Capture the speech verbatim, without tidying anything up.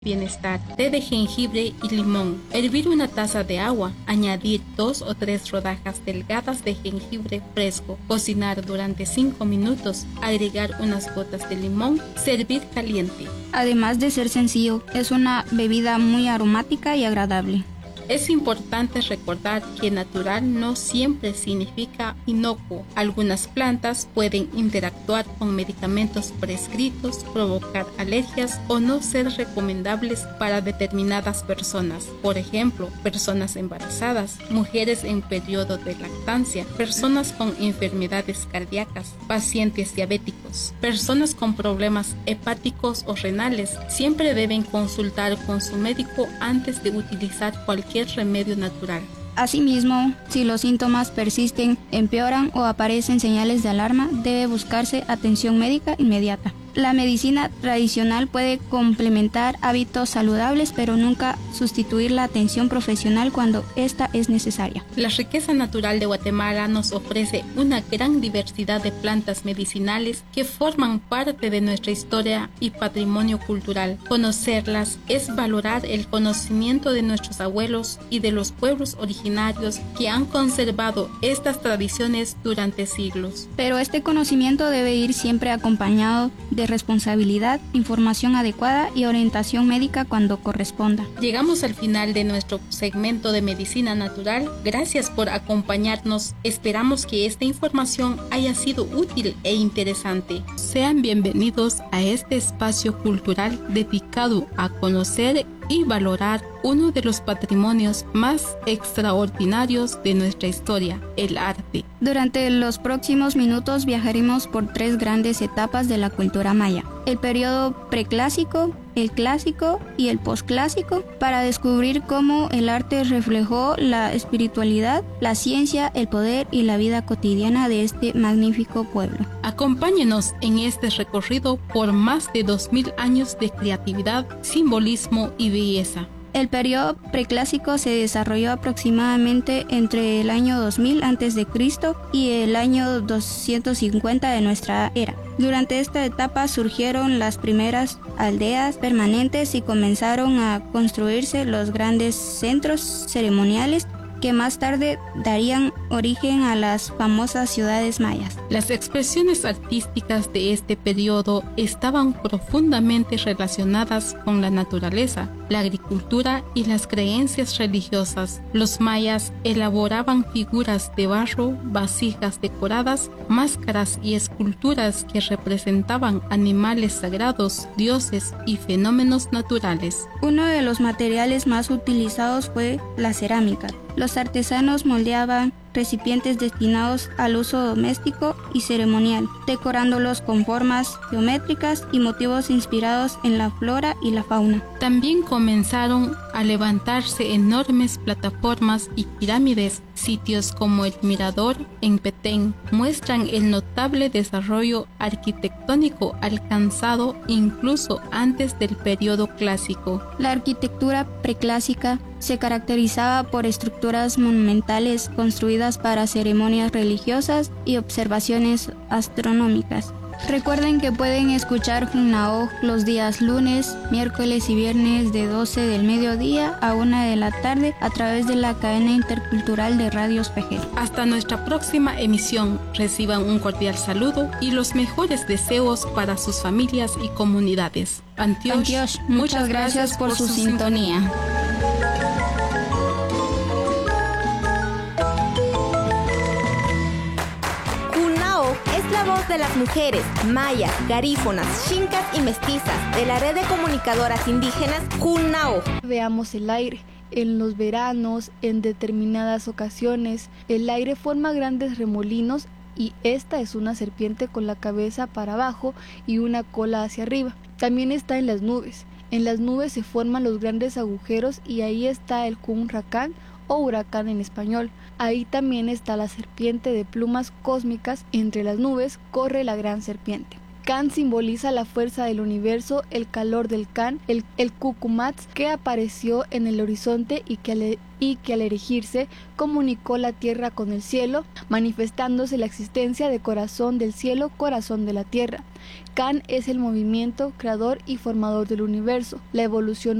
Bienestar, té de jengibre y limón. Hervir una taza de agua, añadir dos o tres rodajas delgadas de jengibre fresco, cocinar durante cinco minutos, agregar unas gotas de limón, servir caliente. Además de ser sencillo, es una bebida muy aromática y agradable. Es importante recordar que natural no siempre significa inocuo. Algunas plantas pueden interactuar con medicamentos prescritos, provocar alergias o no ser recomendables para determinadas personas. Por ejemplo, personas embarazadas, mujeres en periodo de lactancia, personas con enfermedades cardíacas, pacientes diabéticos, personas con problemas hepáticos o renales. Siempre deben consultar con su médico antes de utilizar cualquier remedio natural. Asimismo, si los síntomas persisten, empeoran o aparecen señales de alarma, debe buscarse atención médica inmediata. La medicina tradicional puede complementar hábitos saludables, pero nunca sustituir la atención profesional cuando esta es necesaria. La riqueza natural de Guatemala nos ofrece una gran diversidad de plantas medicinales que forman parte de nuestra historia y patrimonio cultural. Conocerlas es valorar el conocimiento de nuestros abuelos y de los pueblos originarios que han conservado estas tradiciones durante siglos. Pero este conocimiento debe ir siempre acompañado de de responsabilidad, información adecuada y orientación médica cuando corresponda. Llegamos al final de nuestro segmento de medicina natural. Gracias por acompañarnos. Esperamos que esta información haya sido útil e interesante. Sean bienvenidos a este espacio cultural dedicado a conocer y valorar uno de los patrimonios más extraordinarios de nuestra historia, el arte. Durante los próximos minutos viajaremos por tres grandes etapas de la cultura maya: el periodo preclásico, el clásico y el posclásico, para descubrir cómo el arte reflejó la espiritualidad, la ciencia, el poder y la vida cotidiana de este magnífico pueblo. Acompáñenos en este recorrido por más de dos mil años de creatividad, simbolismo y belleza. El periodo preclásico se desarrolló aproximadamente entre el año dos mil antes de Cristo y el año doscientos cincuenta de nuestra era. Durante esta etapa surgieron las primeras aldeas permanentes y comenzaron a construirse los grandes centros ceremoniales que más tarde darían origen a las famosas ciudades mayas. Las expresiones artísticas de este periodo estaban profundamente relacionadas con la naturaleza, la agricultura y las creencias religiosas. Los mayas elaboraban figuras de barro, vasijas decoradas, máscaras y esculturas que representaban animales sagrados, dioses y fenómenos naturales. Uno de los materiales más utilizados fue la cerámica. Los artesanos moldeaban recipientes destinados al uso doméstico y ceremonial, decorándolos con formas geométricas y motivos inspirados en la flora y la fauna. También comenzaron a levantarse enormes plataformas y pirámides. Sitios como el Mirador en Petén muestran el notable desarrollo arquitectónico alcanzado incluso antes del periodo clásico. La arquitectura preclásica se caracterizaba por estructuras monumentales construidas para ceremonias religiosas y observaciones astronómicas. Recuerden que pueden escuchar Junnao los días lunes, miércoles y viernes de doce del mediodía a una de la tarde a través de la cadena intercultural de Radios P G. Hasta nuestra próxima emisión. Reciban un cordial saludo y los mejores deseos para sus familias y comunidades. Antioch, Antioch, muchas, muchas gracias, gracias por, por su, su sintonía. sintonía. Es la voz de las mujeres mayas, garífonas, xincas y mestizas de la red de comunicadoras indígenas Junnao. Veamos el aire. En los veranos, en determinadas ocasiones, el aire forma grandes remolinos y esta es una serpiente con la cabeza para abajo y una cola hacia arriba. También está en las nubes. En las nubes se forman los grandes agujeros y ahí está el Cunracán o huracán en español. Ahí también está la serpiente de plumas cósmicas. Entre las nubes corre la gran serpiente. Kan simboliza la fuerza del universo, el calor del Kan, el, el Cucumats que apareció en el horizonte y que, al, y que al erigirse comunicó la tierra con el cielo, manifestándose la existencia de corazón del cielo, corazón de la tierra. Kan es el movimiento, creador y formador del universo, la evolución